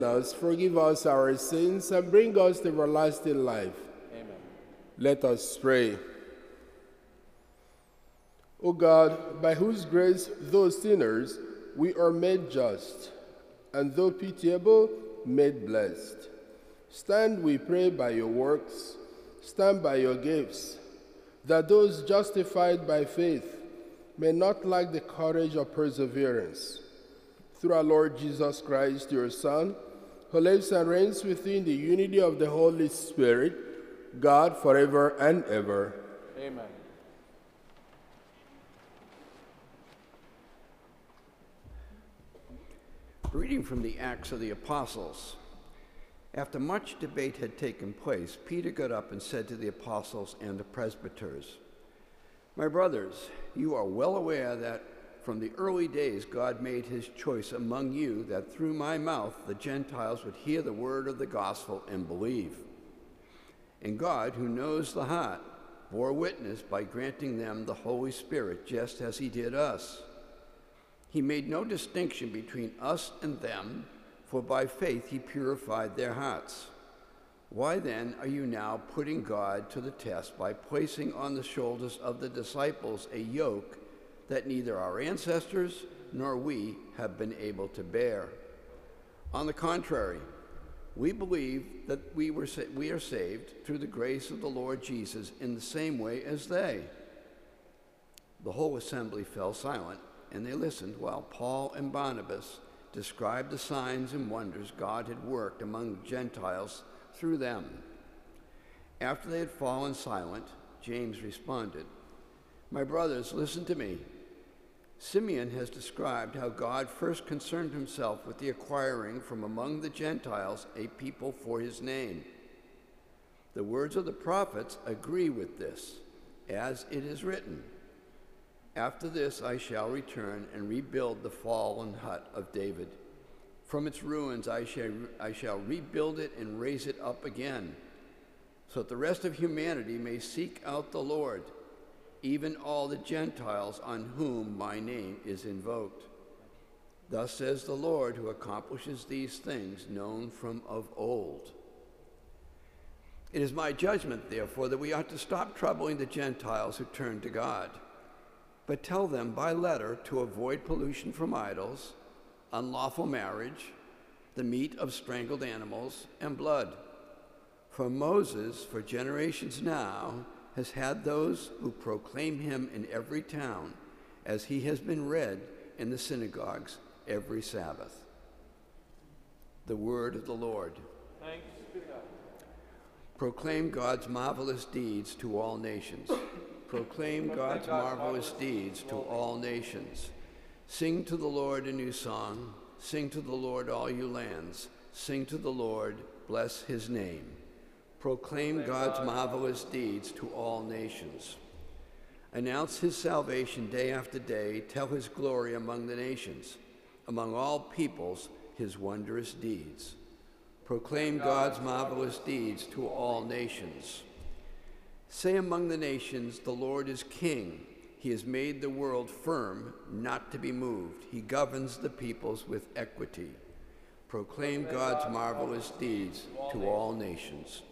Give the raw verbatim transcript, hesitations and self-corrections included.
us, forgive us our sins, and bring us to everlasting life. Amen. Let us pray. O God, by whose grace, though sinners, we are made just, and though pitiable, made blessed. Stand, we pray, by your works, stand by your gifts, that those justified by faith may not lack the courage of perseverance. Through our Lord Jesus Christ, your Son, who lives and reigns within the unity of the Holy Spirit, God, forever and ever. Amen. Reading from the Acts of the Apostles. After much debate had taken place, Peter got up and said to the apostles and the presbyters, "My brothers, you are well aware that from the early days God made his choice among you that through my mouth the Gentiles would hear the word of the gospel and believe. And God, who knows the heart, bore witness by granting them the Holy Spirit, just as he did us. He made no distinction between us and them, for by faith he purified their hearts. Why then are you now putting God to the test by placing on the shoulders of the disciples a yoke that neither our ancestors nor we have been able to bear? On the contrary, we believe that we, were sa- we are saved through the grace of the Lord Jesus in the same way as they." The whole assembly fell silent, and they listened while Paul and Barnabas described the signs and wonders God had worked among the Gentiles through them. After they had fallen silent, James responded, "My brothers, listen to me. Simeon has described how God first concerned himself with the acquiring from among the Gentiles a people for his name. The words of the prophets agree with this, as it is written, 'After this I shall return and rebuild the fallen hut of David. From its ruins I shall, I shall rebuild it and raise it up again, so that the rest of humanity may seek out the Lord, even all the Gentiles on whom my name is invoked. Thus says the Lord, who accomplishes these things known from of old.' It is my judgment, therefore, that we ought to stop troubling the Gentiles who turn to God, but tell them by letter to avoid pollution from idols, unlawful marriage, the meat of strangled animals, and blood. For Moses, for generations now, has had those who proclaim him in every town, as he has been read in the synagogues every Sabbath." The word of the Lord. Thanks be to God. Proclaim God's marvelous deeds to all nations. Proclaim God's marvelous deeds to all nations. Sing to the Lord a new song. Sing to the Lord, all you lands. Sing to the Lord, bless his name. Proclaim God's marvelous deeds to all nations. Announce his salvation day after day. Tell his glory among the nations, among all peoples, his wondrous deeds. Proclaim God's marvelous deeds to all nations. Say among the nations, the Lord is king. He has made the world firm, not to be moved. He governs the peoples with equity. Proclaim God's marvelous deeds to all nations.